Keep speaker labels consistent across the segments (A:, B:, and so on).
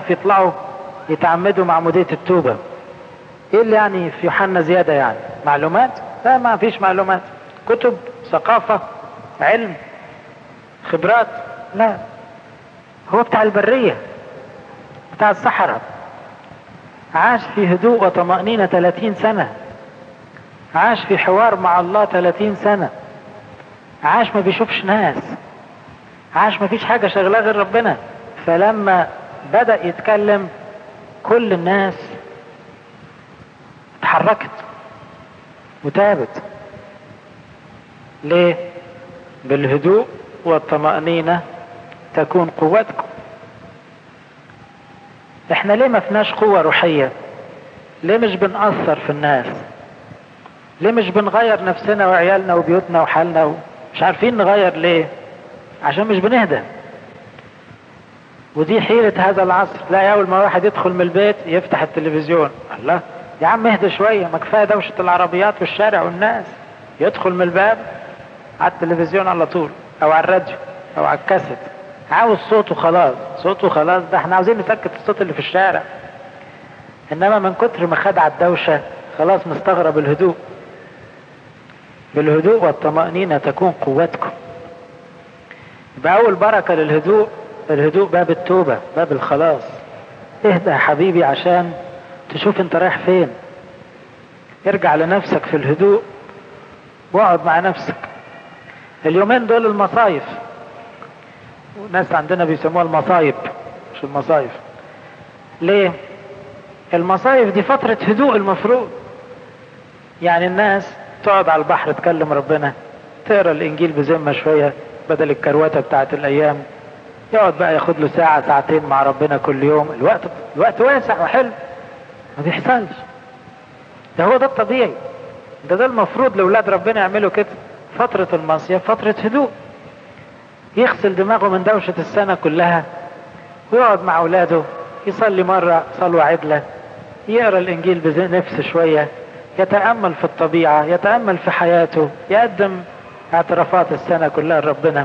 A: الناس يطلعوا يتعمدوا معمودية التوبة. ايه اللي يعني في يوحنا زيادة؟ يعني معلومات؟ لا، ما فيش معلومات. كتب، ثقافة، علم، خبرات؟ لا، هو بتاع البرية، بتاع الصحراء، عاش في هدوء وطمأنينة 30 سنة، عاش في حوار مع الله 30 سنة، عاش ما بيشوفش ناس، عاش ما فيش حاجة شغلاه غير ربنا. فلما بدأ يتكلم كل الناس اتحركت وتابت. ليه؟ بالهدوء والطمأنينة تكون قوتكم. احنا ليه ما فيناش قوة روحية؟ ليه مش بنأثر في الناس؟ ليه مش بنغير نفسنا وعيالنا وبيوتنا وحالنا مش عارفين نغير ليه؟ عشان مش بنهدى. ودي حيلة هذا العصر. لا، اول ما واحد يدخل من البيت يفتح التلفزيون، الله يا عم اهدى شوية، ما كفاية دوشة العربيات والشارع والناس. يدخل من الباب على التلفزيون على طول، او على الراديو، او على الكاسيت، عاوز صوته خلاص، صوته خلاص. ده احنا عاوزين نسكت الصوت اللي في الشارع. انما من كتر ما خد على الدوشة خلاص مستغرب الهدوء. بالهدوء والطمأنينة تكون قوتكم. يبقى اول بركة للهدوء، الهدوء باب التوبة، باب الخلاص. اهدى يا حبيبي عشان تشوف انت رايح فين. ارجع لنفسك في الهدوء واقعد مع نفسك. اليومين دول المصايف، والناس عندنا بيسموها المصايب مش المصايف. ليه؟ المصايف دي فترة هدوء المفروض. يعني الناس تقعد على البحر تكلم ربنا، تقرا الانجيل بذمة شوية بدل الكرواتة بتاعت الايام. يقعد بقى ياخد له ساعة ساعتين مع ربنا كل يوم. الوقت واسع وحلو، ما بيحصلش. ده هو ده الطبيعي، ده المفروض لأولاد ربنا يعملوا كده. فترة المصيف فترة هدوء، يغسل دماغه من دوشة السنة كلها ويقعد مع أولاده، يصلي مرة صلوة عدلة، يقرأ الإنجيل بنفس شوية، يتأمل في الطبيعة، يتأمل في حياته، يقدم اعترافات السنة كلها لربنا.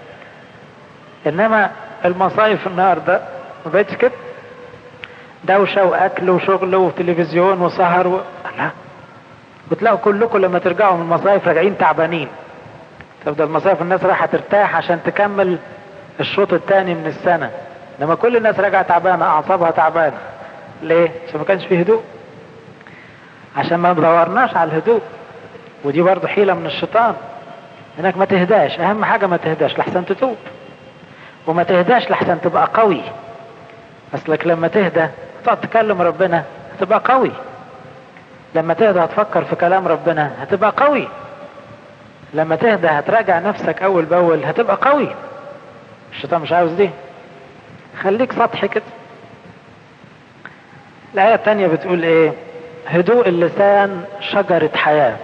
A: إنما المصايف النهاردة ما بقتش كده، دوشة وأكل وشغل وتلفزيون وسهر لا. وتلاقوا كلكم لما ترجعوا من المصايف راجعين تعبانين. تبدأ المصايف الناس رايحة ترتاح عشان تكمل الشوط الثاني من السنة، انما كل الناس راجعة تعبانة، اعصابها تعبانة. ليه؟ عشان ما كانش فيه هدوء، عشان ما دورناش على الهدوء. ودي برضه حيلة من الشيطان، انك ما تهداش. اهم حاجة ما تهداش لحسن تتوب، وما تهداش لحسن تبقى قوي. اصلك لما تهدى تقعد تكلم ربنا هتبقى قوي، لما تهدى هتفكر في كلام ربنا هتبقى قوي، لما تهدى هتراجع نفسك اول باول هتبقى قوي. الشيطان مش عاوز دي، خليك سطحي كده. الآية التانية بتقول ايه؟ هدوء اللسان شجرة حياة.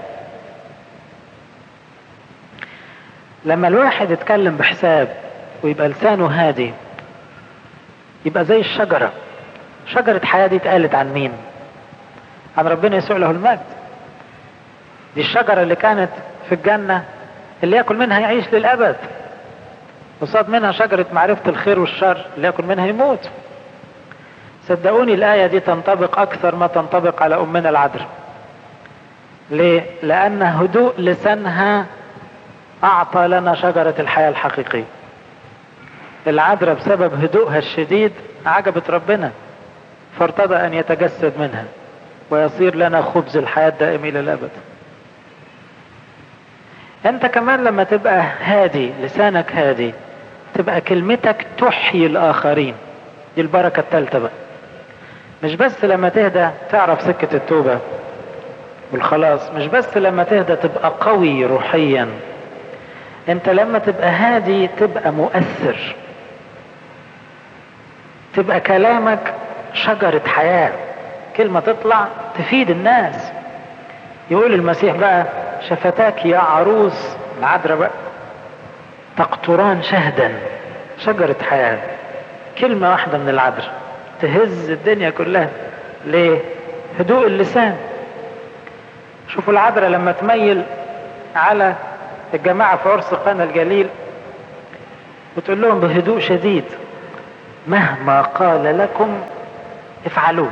A: لما الواحد يتكلم بحساب ويبقى لسانه هادي يبقى زي الشجرة. شجرة حياة دي اتقالت عن مين؟ عن ربنا يسوع له المجد. دي الشجرة اللي كانت في الجنة اللي يأكل منها يعيش للأبد، وصاد منها شجرة معرفة الخير والشر اللي يأكل منها يموت. صدقوني الآية دي تنطبق أكثر ما تنطبق على أمنا العذراء. ليه؟ لأن هدوء لسانها أعطى لنا شجرة الحياة الحقيقية. العذراء بسبب هدوءها الشديد عجبت ربنا، فارتضى أن يتجسد منها ويصير لنا خبز الحياة الدائم إلى الأبد. أنت كمان لما تبقى هادي، لسانك هادي، تبقى كلمتك تحيي الآخرين. دي البركة الثالثة بقى. مش بس لما تهدى تعرف سكة التوبة والخلاص، مش بس لما تهدى تبقى قوي روحيا، انت لما تبقى هادي تبقى مؤثر، تبقى كلامك شجرة حياة، كلمة تطلع تفيد الناس. يقول المسيح بقى شفتاك يا عروس العذراء بقى تقطران شهدا. شجرة حياة، كلمة واحدة من العذراء تهز الدنيا كلها. ليه؟ هدوء اللسان. شوفوا العذراء لما تميل على الجماعة في عرس قانا الجليل وتقول لهم بهدوء شديد مهما قال لكم افعلوه.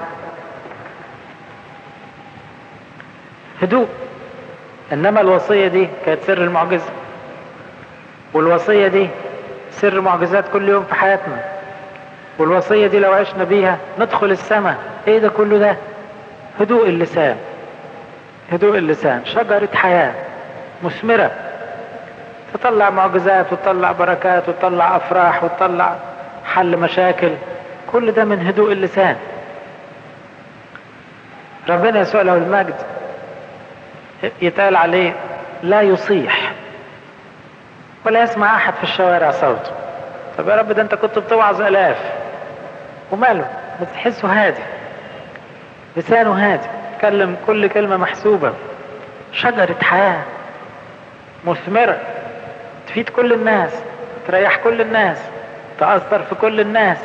A: هدوء. انما الوصية دي كانت سر المعجزة، والوصية دي سر معجزات كل يوم في حياتنا، والوصية دي لو عشنا بيها ندخل السماء. ايه ده كله ده؟ هدوء اللسان. هدوء اللسان شجرة حياة مثمرة، تطلع معجزات وتطلع بركات وتطلع افراح وتطلع حل مشاكل، كل ده من هدوء اللسان. ربنا يسوع له المجد يتقال عليه لا يصيح ولا يسمع احد في الشوارع صوته. طب يا رب ده انت كنت بتوعظ الاف، وماله؟ بتحسه هادي، لسانه هادي، يتكلم كل كلمة محسوبة. شجرة حياة مثمرة، تفيد كل الناس، تريح كل الناس، تأثر في كل الناس.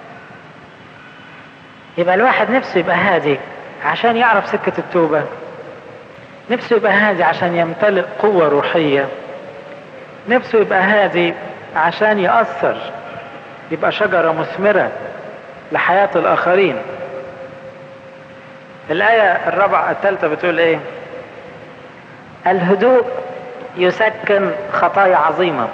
A: يبقى الواحد نفسه يبقى هادي عشان يعرف سكة التوبة، نفسه يبقى هادي عشان يمتلئ قوة روحية، نفسه يبقى هادي عشان يأثر، يبقى شجرة مثمرة لحياة الآخرين. الآية الثالثة بتقول ايه؟ الهدوء يسكن خطايا عظيمة.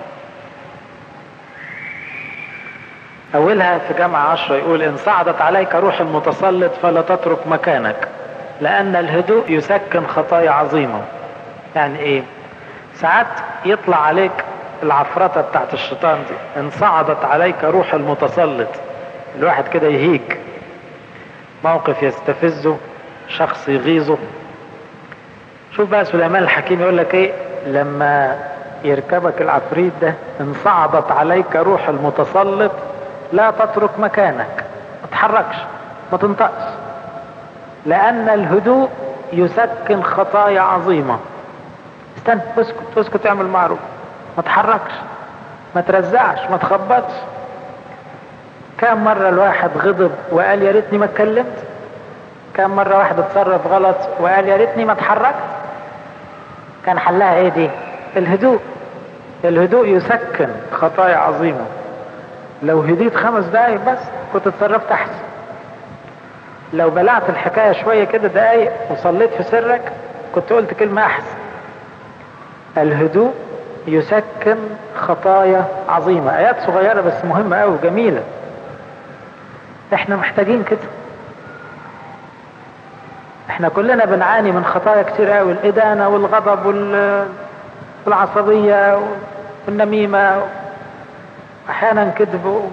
A: أولها في جامعة 10 يقول إن صعدت عليك روح المتسلط فلا تترك مكانك لأن الهدوء يسكن خطايا عظيمة. يعني إيه؟ ساعات يطلع عليك العفرطة بتاعت الشيطان دي، إن صعدت عليك روح المتسلط، الواحد كده يهيج، موقف يستفزه، شخص يغيظه. شوف بقى سليمان الحكيم يقول لك ايه لما يركبك العفريت ده، ان صعدت عليك روح المتسلط لا تترك مكانك، ما تحركش، ما تنطقش، لان الهدوء يسكن خطايا عظيمة. استنى، اسكت اسكت، اعمل معروف، ما تحركش، ما ترزعش، ما تخبطش. كم مرة الواحد غضب وقال يا ريتني ما اتكلمت؟ كم مرة واحد اتصرف غلط وقال يا ريتني ما اتحركت؟ كان حلها ايه دي؟ الهدوء. الهدوء يسكن خطايا عظيمة. لو هديت 5 دقايق بس كنت اتصرفت احسن. لو بلعت الحكاية شوية كده دقايق وصليت في سرك كنت قلت كلمة احسن. الهدوء يسكن خطايا عظيمة. ايات صغيرة بس مهمة قوي وجميلة. احنا محتاجين كده. احنا كلنا بنعاني من خطايا كتير قوي، الادانة والغضب والعصبية والنميمة، احيانا كذب.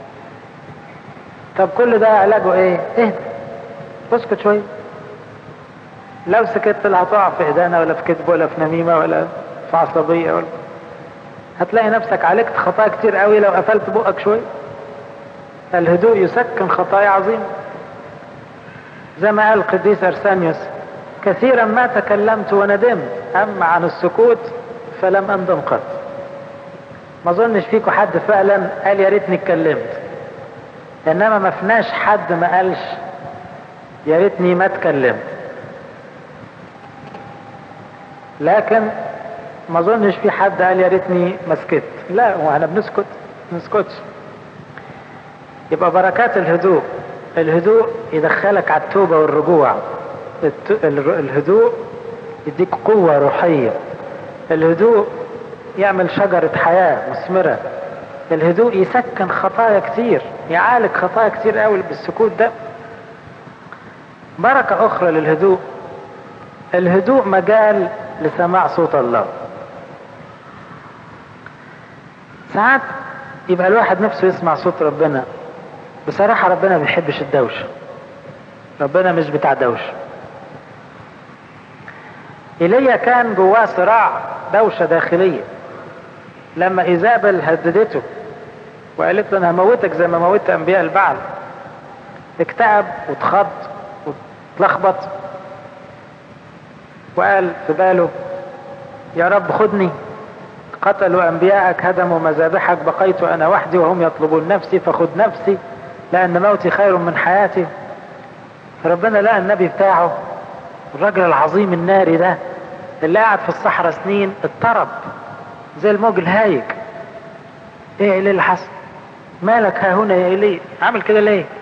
A: طب كل ده علاجه ايه؟ اهدى، اسكت شوية. لو سكت لا هتقع في ادانة ولا في كذب ولا في نميمة ولا في عصبية هتلاقي نفسك عالجت خطايا كتير قوي لو قفلت بقك شوية. الهدوء يسكن خطايا عظيمة. زي ما قال القديس أرسانيوس كثيرا ما تكلمت وندمت، أما عن السكوت فلم أندم قط. ما ظنش فيكم حد فعلا قال يا ريتني اتكلمت، إنما ما فيناش حد ما قالش يا ريتني ما اتكلمت. لكن ما ظنش في حد قال يا ريتني ما سكت. لا، واحنا بنسكت نسكتش. يبقى بركات الهدوء. الهدوء يدخلك على التوبة والرجوع. الهدوء يديك قوة روحية. الهدوء يعمل شجرة حياة مثمرة. الهدوء يسكن خطايا كتير، يعالج خطايا كتير قوي بالسكوت ده. بركة أخرى للهدوء، الهدوء مجال لسماع صوت الله. ساعات يبقى الواحد نفسه يسمع صوت ربنا. بصراحة ربنا ما بيحبش الدوشة، ربنا مش بتاع دوشة. إيليا كان جواه صراع، دوشة داخلية. لما إيزابل هددته وقالت له أنا هموتك زي ما موتت أنبياء البعل، اكتئب واتخض واتلخبط وقال في باله يا رب خدني، قتلوا أنبياءك، هدموا مذابحك، بقيت أنا وحدي وهم يطلبون نفسي، فخذ نفسي لأن موتي خير من حياتي. فربنا لقى النبي بتاعه، الراجل العظيم الناري ده اللي قاعد في الصحراء سنين، اضطرب زي الموج الهايج. ايه اللي حصل؟ مالك ها هنا يا إيليا؟ عامل كده ليه؟